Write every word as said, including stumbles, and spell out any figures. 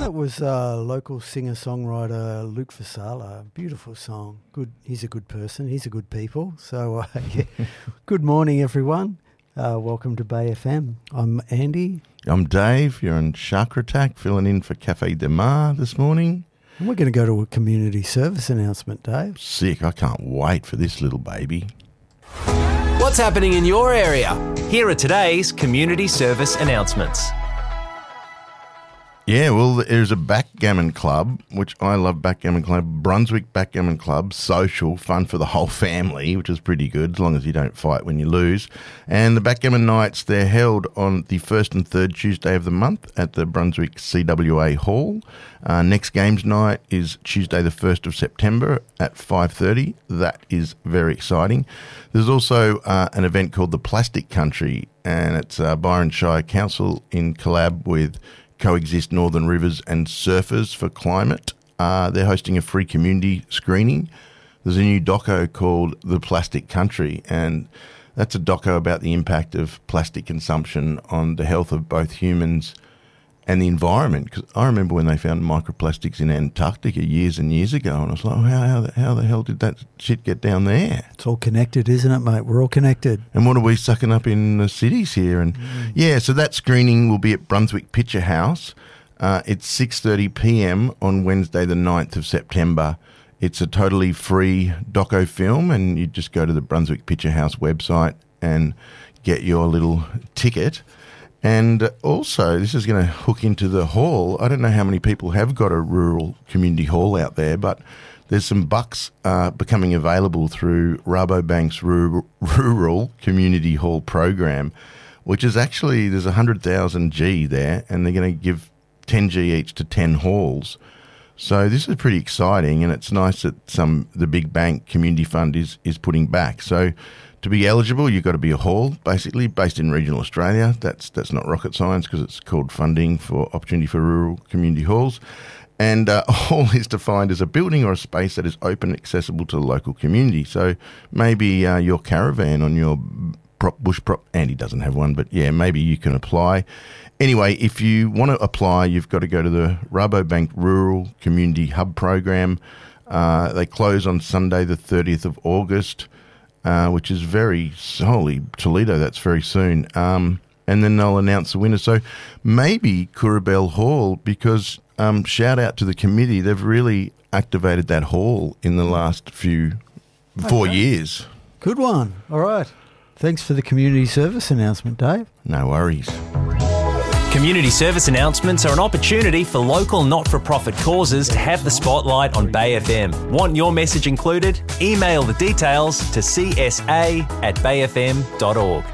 That was uh, local singer-songwriter Luke Fasala. Beautiful song. Good. He's a good person. He's a good people. So, uh, yeah. Good morning, everyone. Uh, welcome to Bay F M. I'm Andy. I'm Dave. You're on Shark Attack, filling in for Cafe de Mar this morning. And we're going to go to a community service announcement, Dave. Sick. I can't wait for this little baby. What's happening in your area? Here are today's community service announcements. Yeah, well, there's a backgammon club, which I love backgammon club, Brunswick Backgammon Club, social, fun for the whole family, which is pretty good, as long as you don't fight when you lose. And the backgammon nights, they're held on the first and third Tuesday of the month at the Brunswick C W A Hall. Uh, next games night is Tuesday the first of September at five thirty. That is very exciting. There's also uh, an event called the Plastic Country, and it's uh, Byron Shire Council in collab with Coexist Northern Rivers and Surfers for Climate. Uh, they're hosting a free community screening. There's a new doco called The Plastic Country, and that's a doco about the impact of plastic consumption on the health of both humans and the environment. Because I remember when they found microplastics in Antarctica years and years ago, and I was like, oh, how, how, the, how the hell did that shit get down there? It's all connected, isn't it, mate? We're all connected. And what are we sucking up in the cities here? And mm. yeah, so that screening will be at Brunswick Picture House. Uh, it's six thirty p.m. on Wednesday the ninth of September. It's a totally free doco film, and you just go to the Brunswick Picture House website and get your little ticket. And also, this is going to hook into the hall. I don't know how many people have got a rural community hall out there, but there's some bucks uh, becoming available through Rabobank's rural, rural Community Hall program, which is actually, there's one hundred thousand G there, and they're going to give ten G each to ten halls. So this is pretty exciting, and it's nice that some the big bank community fund is, is putting back. So to be eligible, you've got to be a hall, basically, based in regional Australia. That's that's not rocket science because it's called Funding for Opportunity for Rural Community Halls. And uh, a hall is defined as a building or a space that is open and accessible to the local community. So maybe uh, your caravan on your prop, bush prop, Andy doesn't have one, but yeah, maybe you can apply. Anyway, if you want to apply, you've got to go to the Rabobank Rural Community Hub program. Uh, they close on Sunday the thirtieth of August. Uh, which is very, holy Toledo, that's very soon. Um, and then they'll announce the winner. So maybe Currabell Hall, because um, shout out to the committee, they've really activated that hall in the last few, four okay. years. Good one. All right. Thanks for the community service announcement, Dave. No worries. Community service announcements are an opportunity for local not-for-profit causes to have the spotlight on Bay F M. Want your message included? Email the details to c s a at bay f m dot org.